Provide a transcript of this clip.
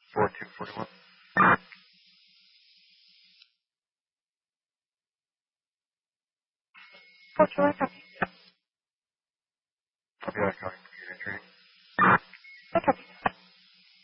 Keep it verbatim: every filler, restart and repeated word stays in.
four two forty-one. four two one, copy. Copy that, calling computer training. No copy.